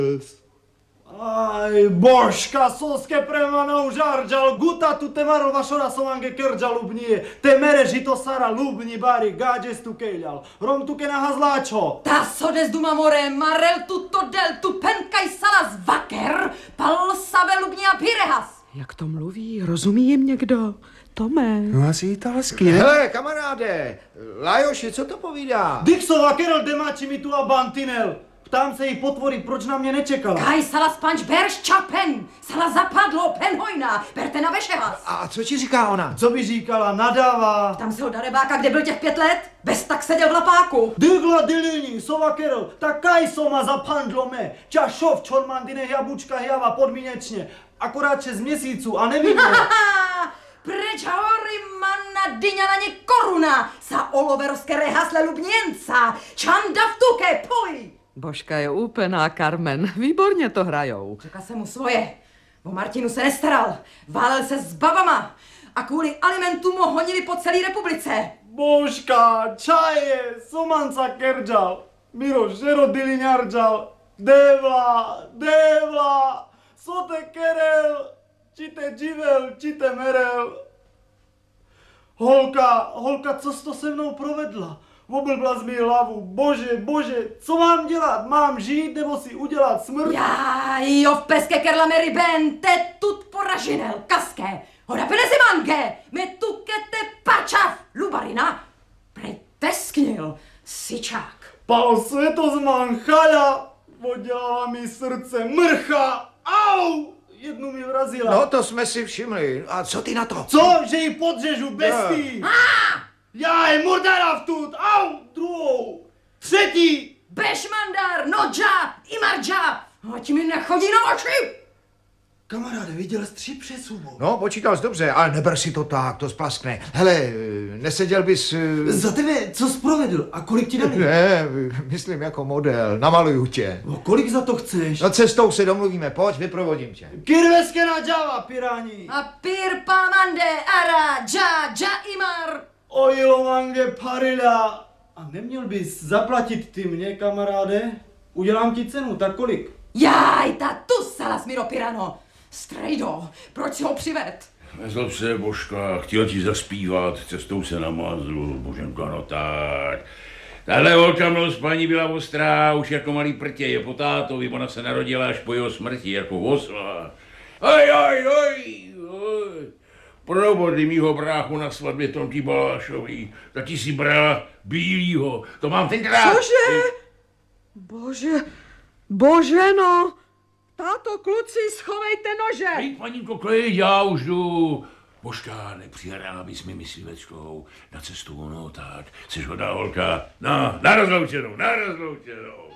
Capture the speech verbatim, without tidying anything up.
Aj, božka, soske premana užarđal, guta tu te maro vašora somange krđa lubnije, te mere žito sara lubni bari, gađe stu kejljal, rom tu ke nahazláčo. Ta sodes duma more, marel tu to del tu penkaj salas vaker, pal save lubni a pirehas. Jak to mluví? Rozumí jim někdo? Tome. No asi italsky, ne? Hele, kamaráde, Lajoši, co to povídá? Dixova kerel demači mi tu a bantinel. Ptám se jí potvory, proč na mě nečekala. Kaj salas panč berš čapen, sala zapadlo penhojna, berte na vešehas. A co ti říká ona? Co by říkala, nadává. Tam se ho darebáka, kde byl těch pět let, bez tak seděl v lapáku. Dygla dilini, sova kerel, tak kaj soma zapandlo me. Čašov čormandine jabučka java podmínečně. Akorát šest měsíců a nevím. Preč hory manna dyňa na ně koruna, sa oloverské rehasle lubněnca, čanda v tuke, poj! Božka je úplná, Carmen. Výborně to hrajou. Čeká se mu svoje. O Martinu se nestaral. Válel se s babama. A kvůli alimentům ho honili po celé republice. Božka, čaje, somanca kerđal. Miro žero diliňarđal. Devla, devla, sote kerel, čite dživel, čite merel. Holka, holka, co jsi to se mnou provedla? Oblbla mi hlavu, bože, bože, co mám dělat? Mám žít nebo si udělat smrt? Já, jo, v peske kerla meri ben, te tut poražinel, kaské, hoda penezi mange, me tuke te pačav, lubarina, prej tesknil, sičák. Pal světozman chala, podělala mi srdce mrcha, au! Jednu mi vrazila. No to jsme si všimli. A co ty na to? Co? Že ji podřežu bestii? Já je murdara vtut, au! Druhou, třetí! Bešmandar, nodža, imarđa, ať mi nechodí na oči! Kamaráde, viděl jsi tři přesuvou. No, počítal jsi dobře, ale neber si to tak, to splaskne. Hele, neseděl bys... Za tebe, co jsi provedl a kolik ti dali? Ne, myslím jako model, namaluju tě. No, kolik za to chceš? No cestou se domluvíme, pojď, vyprovodím tě. Kirveske na Java, pirani. A pir pamande, ara, dža, dža imar. Ojilomange parila. A neměl bys zaplatit ty mě, kamaráde? Udělám ti cenu, tak kolik? Jaj, ta tu salas miro pirano. Strejdo, proč si ho přived? Nezlob se, Božka, chtěl ti zaspívat, cestou se namázl, Boženko, no tak. Tahle holka mnou spaní byla ostrá, už jako malý prtě, je po tátovi, ona se narodila až po jeho smrti, jako osla. Aj, aj, aj, aj. Probodli mýho bráchu na svatbě Tomky Balášový, taky si brala bílýho, to mám tenkrát. Cože? Bože, bože no. Táto, kluci, schovejte nože. Hej, paninko, klid, já už jdu. Božka, nepřihrá bys mi myslivečkou na cestu, no tak, jsi hodná holka. No, na rozloučenou, na rozloučenou.